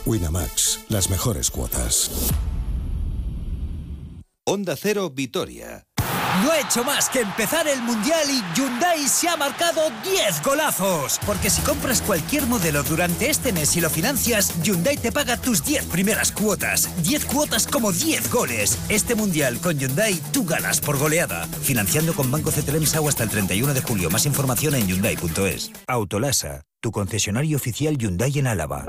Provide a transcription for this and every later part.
Winamax, las mejores cuotas. Onda Cero Vitoria. No ha hecho más que empezar el Mundial y Hyundai se ha marcado 10 golazos. Porque si compras cualquier modelo durante este mes y lo financias, Hyundai te paga tus 10 primeras cuotas. 10 cuotas como 10 goles. Este Mundial con Hyundai tú ganas por goleada. Financiando con Banco CTLM-SAU hasta el 31 de julio. Más información en Hyundai.es. Autolasa, tu concesionario oficial Hyundai en Álava.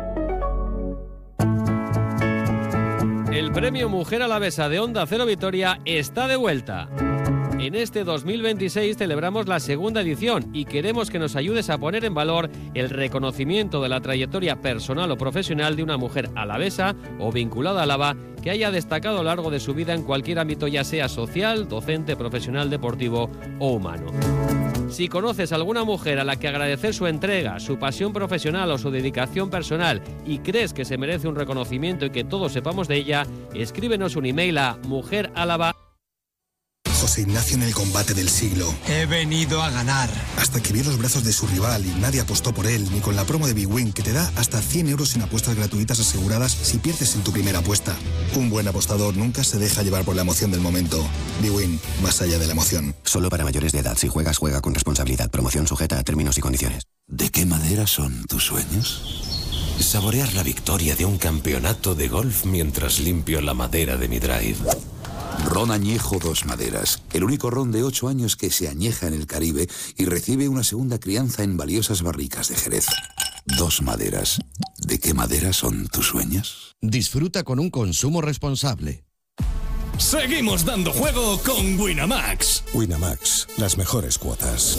El premio Mujer Alavesa de Onda Cero Vitoria está de vuelta. En este 2026 celebramos la segunda edición y queremos que nos ayudes a poner en valor el reconocimiento de la trayectoria personal o profesional de una mujer alavesa o vinculada a Álava que haya destacado a lo largo de su vida en cualquier ámbito, ya sea social, docente, profesional, deportivo o humano. Si conoces a alguna mujer a la que agradecer su entrega, su pasión profesional o su dedicación personal y crees que se merece un reconocimiento y que todos sepamos de ella, escríbenos un email a mujeralava. José Ignacio en el combate del siglo. He venido a ganar. Hasta que vio los brazos de su rival y nadie apostó por él, ni con la promo de BWin, que te da hasta 100 euros en apuestas gratuitas aseguradas si pierdes en tu primera apuesta. Un buen apostador nunca se deja llevar por la emoción del momento. BWin, más allá de la emoción. Solo para mayores de edad. Si juegas, juega con responsabilidad. Promoción sujeta a términos y condiciones. ¿De qué madera son tus sueños? Saborear la victoria de un campeonato de golf mientras limpio la madera de mi drive. Ron Añejo Dos Maderas, el único ron de 8 años que se añeja en el Caribe y recibe una segunda crianza en valiosas barricas de Jerez. Dos Maderas. ¿De qué madera son tus sueños? Disfruta con un consumo responsable. Seguimos dando juego con Winamax. Winamax, las mejores cuotas.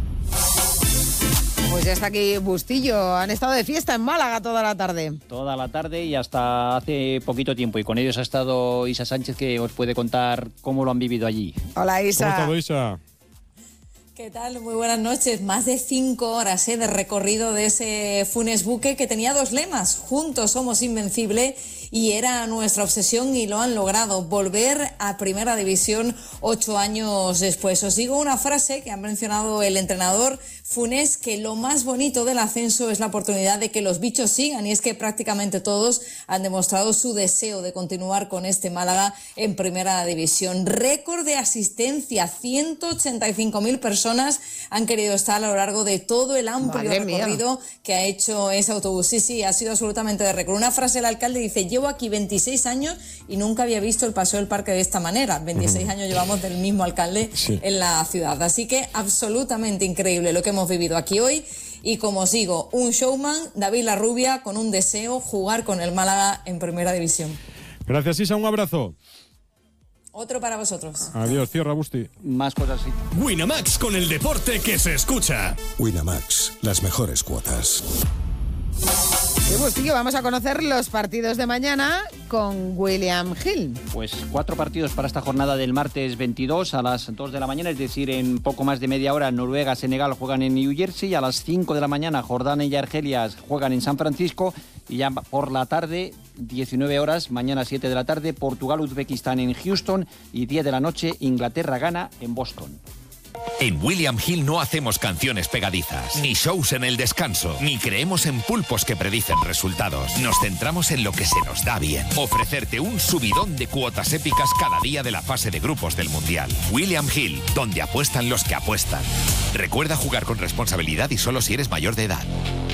Pues ya está aquí Bustillo. Han estado de fiesta en Málaga toda la tarde. Toda la tarde y hasta hace poquito tiempo. Y con ellos ha estado Isa Sánchez, que os puede contar cómo lo han vivido allí. Hola, Isa. ¿Cómo está, Isa? ¿Qué tal? Muy buenas noches. Más de 5 horas de recorrido de ese Funes buque que tenía 2 lemas. Juntos somos invencibles. Y era nuestra obsesión y lo han logrado, volver a Primera División 8 años después. Os digo una frase que ha mencionado el entrenador Funes, que lo más bonito del ascenso es la oportunidad de que los bichos sigan, y es que prácticamente todos han demostrado su deseo de continuar con este Málaga en Primera División. Récord de asistencia, 185.000 personas han querido estar a lo largo de todo el amplio recorrido que ha hecho ese autobús. Sí, ha sido absolutamente de récord. Una frase del alcalde dice: llevo aquí 26 años y nunca había visto el paseo del parque de esta manera. 26 años llevamos del mismo alcalde en la ciudad. Así que absolutamente increíble lo que hemos vivido aquí hoy. Y como os digo, un showman, David Larrubia, con un deseo: jugar con el Málaga en Primera División. Gracias, Isa, un abrazo. Otro para vosotros. Adiós, cierra, Busti. Más cosas así. Winamax, con el deporte que se escucha. Winamax, las mejores cuotas. Y Bustillo, vamos a conocer los partidos de mañana con William Hill. Pues 4 partidos para esta jornada del martes 22 a las 2 de la mañana, es decir, en poco más de media hora. Noruega, Senegal juegan en New Jersey. A las 5 de la mañana, Jordania y Argelia juegan en San Francisco. Y ya por la tarde, 19 horas, mañana 7 de la tarde, Portugal, Uzbekistán en Houston. Y 10 de la noche, Inglaterra, Ghana en Boston. En William Hill no hacemos canciones pegadizas, ni shows en el descanso, ni creemos en pulpos que predicen resultados. Nos centramos en lo que se nos da bien. Ofrecerte un subidón de cuotas épicas cada día de la fase de grupos del Mundial. William Hill, donde apuestan los que apuestan. Recuerda jugar con responsabilidad y solo si eres mayor de edad.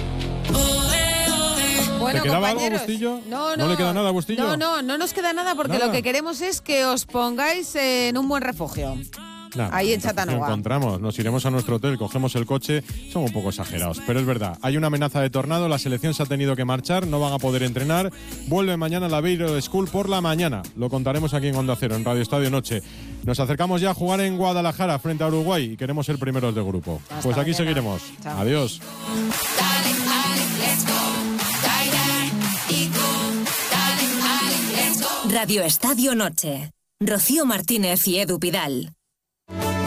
Bueno, ¿te quedaba algo, compañeros? Bustillo? No le queda nada, Bustillo? No nos queda nada, porque ¿Nada? lo que queremos es que os pongáis en un buen refugio. Ahí en Chattanooga. Encontramos, nos iremos a nuestro hotel, cogemos el coche. Son un poco exagerados, pero es verdad. Hay una amenaza de tornado, la selección se ha tenido que marchar, no van a poder entrenar. Vuelve mañana la Beiro School por la mañana. Lo contaremos aquí en Onda Cero, en Radio Estadio Noche. Nos acercamos ya a jugar en Guadalajara frente a Uruguay y queremos ser primeros de grupo. Pues aquí seguiremos. Chao. Adiós. Radio Estadio Noche. Rocío Martínez y Edu Pidal.